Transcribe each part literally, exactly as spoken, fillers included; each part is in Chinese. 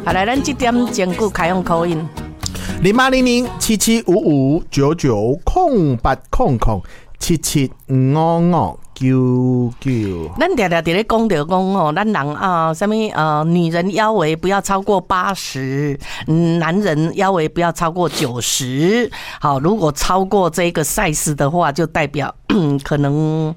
好来，咱这点兼顾开用口音。 零八零零七七五五九九空八空空七七五五九九。 咱常常在咧讲着讲哦，咱人啊，什么呃，女人腰围不要超过八十，男人腰围不要超过九十。好，如果超过这个 size 的话，就代表可能。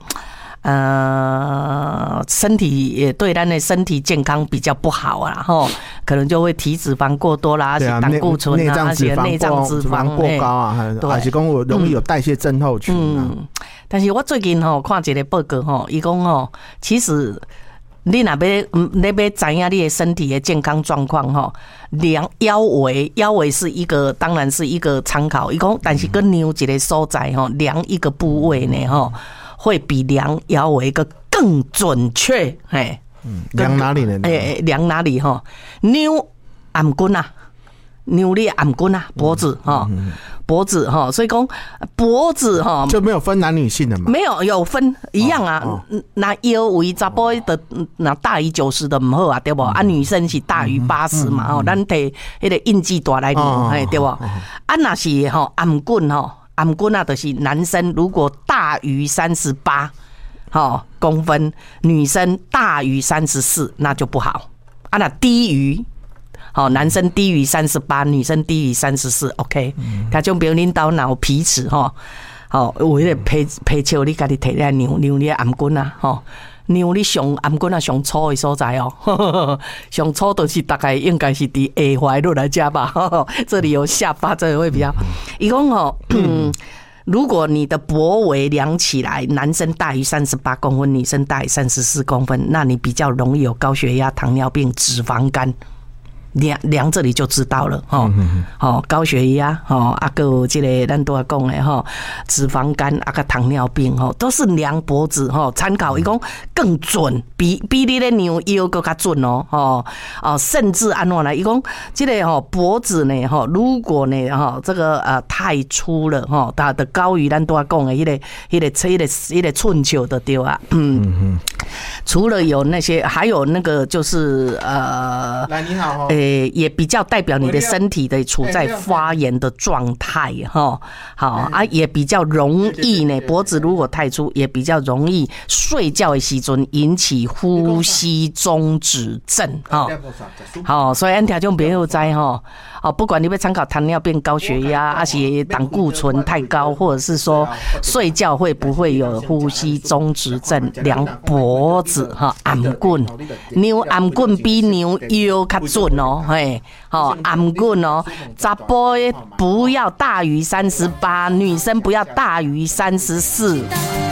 呃，身体也对咱的身体健康比较不好啊，吼，可能就会体脂肪过多啦，而且胆固醇啊，而且内脏脂肪过高啊，还是讲容易有代谢症候群啊。 嗯，但是我最近吼看一个报告吼，伊讲吼，其实你若要你要知影你的身体的健康状况吼，量腰围，腰围是一个，当然是一个参考。伊讲，但是跟量一个所在吼，量一个部位呢吼。会比量腰围个更准确，哎， 嗯，量哪里呢？ 哎，量哪里哈？扭颔棍啊，扭你颔棍啊，脖子哈，脖子哈，所以讲脖子哈就没有分男女性的嘛？ 没有，有分一样啊。那腰围查甫的那大于九十的唔好啊，对不？啊，女生是大于八十嘛，哦，咱摕迄个印记大来量，哎，对不？啊，那是吼颔棍吼。颔棍啊，就是男生如果大于三十八，好公分，女生大于三十四，那就不好。啊，那低于，好男生低于三十八，女生低于三十四 ，OK。他就比如恁到脑皮尺哈，好，有迄个皮皮球，你家己摕来扭扭你的颔棍啊，吼。扭你上颔棍啊，上粗的所在哦，上粗就是大概应该是伫下踝落来加吧，这里有下巴，这里会比较。伊讲哦，如果你的脖围量起来，男生大于三十八公分，女生大于三十四公分，那你比较容易有高血压、糖尿病、脂肪肝。量量这里就知道了哈，哦，高血压哦，啊个这个咱都要讲的哈，脂肪肝啊个糖尿病哈，都是量脖子哈，参考一共更准，比比你的量腰更加准哦，哦哦，甚至安怎来，一共这个哈脖子呢哈，如果呢哈这个呃太粗了哈，它的高于咱都要讲的迄个迄个迄个迄个寸球的对啊，嗯，除了有那些，还有那个就是呃， 来你好哦。 诶，也比较代表你的身体的处在发炎的状态哈，好啊，也比较容易呢。脖子如果太粗，也比较容易睡觉的时阵引起呼吸中止症哈。好，所以咱听众朋友知哈，哦，不管你要参考糖尿病、高血压，还是胆固醇太高，或者是说睡觉会不会有呼吸中止症，量脖子哈，颔棍，扭颔棍比扭腰较准哦。嘿，好，颔棍哦，查甫不要大于三十八，女生不要大于三十四。